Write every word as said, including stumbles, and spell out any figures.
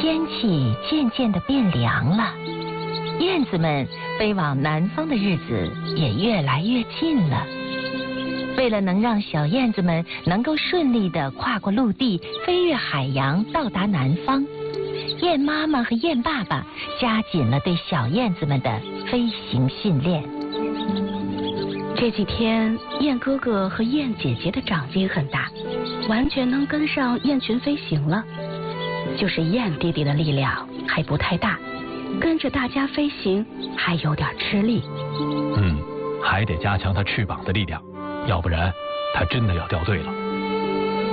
天气渐渐的变凉了，燕子们飞往南方的日子也越来越近了。为了能让小燕子们能够顺利地跨过陆地，飞越海洋，到达南方，燕妈妈和燕爸爸加紧了对小燕子们的飞行训练。 这几天，燕哥哥和燕姐姐的长进很大，完全能跟上燕群飞行了。就是燕弟弟的力量还不太大，跟着大家飞行还有点吃力。 嗯，还得加强他翅膀的力量，要不然他真的要掉队了。